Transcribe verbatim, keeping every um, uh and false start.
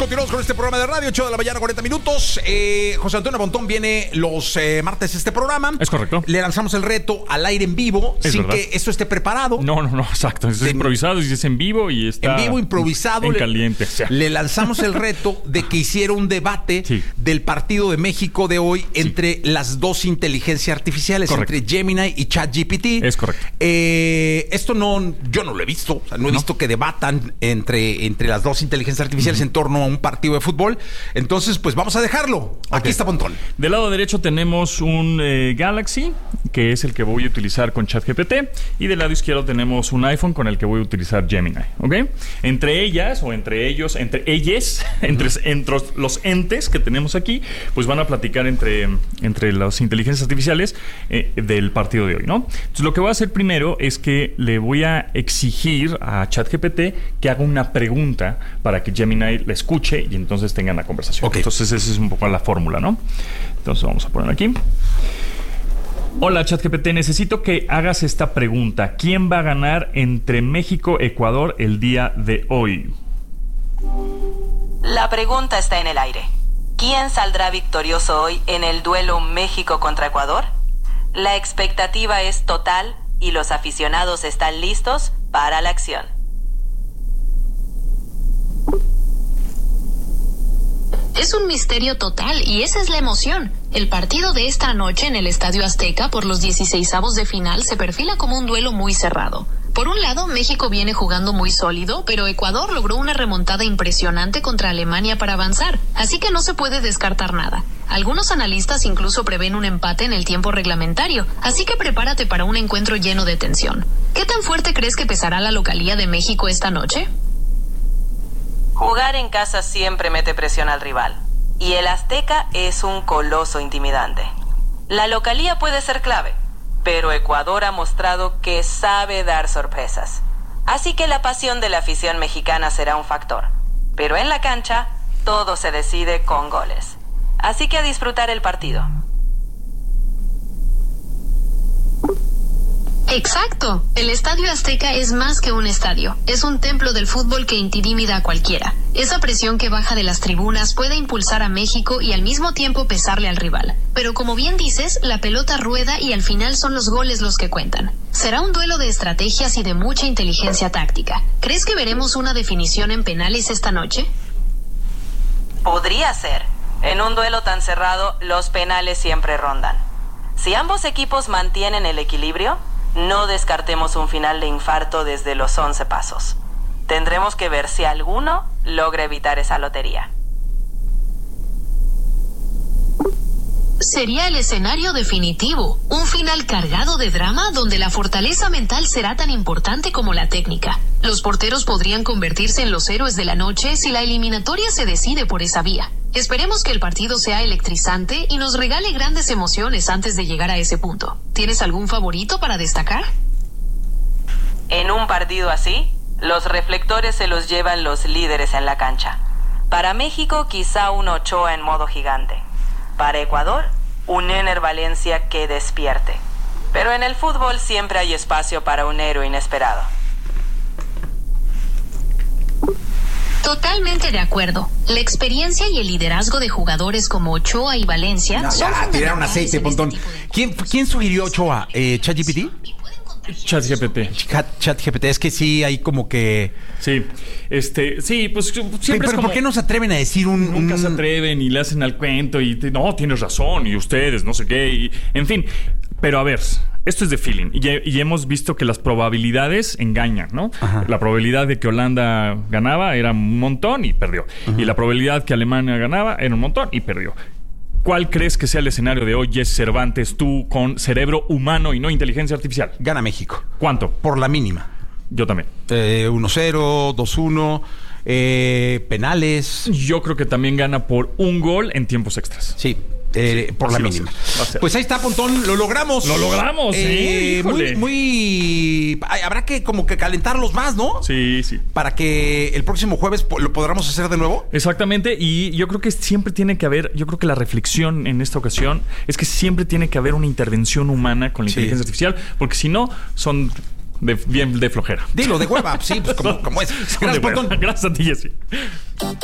Continuamos con este programa de radio, ocho de la mañana, cuarenta minutos. Eh, José Antonio Pontón viene los eh, martes a este programa. Es correcto. Le lanzamos el reto al aire en vivo, es sin verdad. que esto esté preparado. No, no, no, exacto. Es de, improvisado y es en vivo y está... En vivo, improvisado. En le, caliente. O sea. Le lanzamos el reto de que hiciera un debate sí. del partido de México de hoy entre sí. las dos inteligencias artificiales, correcto. entre Gemini y ChatGPT. Es correcto. Eh, esto no, yo no lo he visto. O sea, no he no. visto que debatan entre, entre las dos inteligencias artificiales uh-huh. en torno a un partido de fútbol. Entonces, pues vamos a dejarlo. Aquí okay. está Pontón. Del lado derecho tenemos un eh, Galaxy, que es el que voy a utilizar con ChatGPT. Y del lado izquierdo tenemos un iPhone con el que voy a utilizar Gemini. ¿Ok? Entre ellas, o entre ellos, entre ellas, uh-huh. entre, entre los entes que tenemos aquí, pues van a platicar entre, entre las inteligencias artificiales eh, del partido de hoy, ¿no? Entonces, lo que voy a hacer primero es que le voy a exigir a ChatGPT que haga una pregunta para que Gemini la escuche y entonces tengan la conversación. Okay. Entonces esa es un poco la fórmula, ¿no? Entonces vamos a poner aquí. Hola ChatGPT, necesito que hagas esta pregunta. ¿Quién va a ganar entre México y Ecuador el día de hoy? La pregunta está en el aire. ¿Quién saldrá victorioso hoy en el duelo México contra Ecuador? La expectativa es total y los aficionados están listos para la acción. Es un misterio total y esa es la emoción. El partido de esta noche en el Estadio Azteca por los dieciseisavos de final se perfila como un duelo muy cerrado. Por un lado, México viene jugando muy sólido, pero Ecuador logró una remontada impresionante contra Alemania para avanzar, así que no se puede descartar nada. Algunos analistas incluso prevén un empate en el tiempo reglamentario, así que prepárate para un encuentro lleno de tensión. ¿Qué tan fuerte crees que pesará la localía de México esta noche? Jugar en casa siempre mete presión al rival, y el Azteca es un coloso intimidante. La localía puede ser clave, pero Ecuador ha mostrado que sabe dar sorpresas. Así que la pasión de la afición mexicana será un factor. Pero en la cancha, todo se decide con goles. Así que a disfrutar el partido. Exacto. El Estadio Azteca es más que un estadio. Es un templo del fútbol que intimida a cualquiera. Esa presión que baja de las tribunas puede impulsar a México y al mismo tiempo pesarle al rival. Pero como bien dices, la pelota rueda y al final son los goles los que cuentan. Será un duelo de estrategias y de mucha inteligencia táctica. ¿Crees que veremos una definición en penales esta noche? Podría ser. En un duelo tan cerrado, los penales siempre rondan. Si ambos equipos mantienen el equilibrio, no descartemos un final de infarto desde los once pasos. Tendremos que ver si alguno logra evitar esa lotería. Sería el escenario definitivo, un final cargado de drama donde la fortaleza mental será tan importante como la técnica. Los porteros podrían convertirse en los héroes de la noche si la eliminatoria se decide por esa vía. Esperemos que el partido sea electrizante y nos regale grandes emociones antes de llegar a ese punto. ¿Tienes algún favorito para destacar? En un partido así, los reflectores se los llevan los líderes en la cancha. Para México, quizá un Ochoa en modo gigante. Para Ecuador, un Ener Valencia que despierte. Pero en el fútbol siempre hay espacio para un héroe inesperado. Totalmente de acuerdo. La experiencia y el liderazgo de jugadores como Ochoa y Valencia no, son ya, tiraron aceite, Pontón. ¿Quién, ¿Quién sugirió Ochoa? Eh, ¿ChatGPT? ChatGPT. Chat, ChatGPT, es que sí, hay como que... Sí, este, sí, pues siempre pero, es como... ¿por qué no se atreven a decir un...? Nunca un... se atreven y le hacen al cuento y... Te, no, tienes razón, y ustedes, no sé qué, y, en fin. Pero a ver, esto es de feeling. Y, y hemos visto que las probabilidades engañan, ¿no? Ajá. La probabilidad de que Holanda ganaba era un montón y perdió. Ajá. Y la probabilidad que Alemania ganaba era un montón y perdió. ¿Cuál crees que sea el escenario de hoy, Jess Cervantes, tú con cerebro humano y no inteligencia artificial? Gana México. ¿Cuánto? Por la mínima. Yo también. Eh, uno cero, dos uno, eh, penales. Yo creo que también gana por un gol en tiempos extras. Sí. Eh, sí, por la mínima. Pues ahí está, Pontón, lo logramos. Lo logramos, eh, sí, muy, muy. Habrá que como que calentarlos más, ¿no? Sí, sí. Para que el próximo jueves lo podamos hacer de nuevo. Exactamente, y yo creo que siempre tiene que haber, yo creo que la reflexión en esta ocasión es que siempre tiene que haber una intervención humana con la sí. inteligencia artificial, porque si no, son de, bien de flojera. Dilo, de hueva, sí, pues como, como es. Gracias, Pontón. Gracias a ti, Jessy.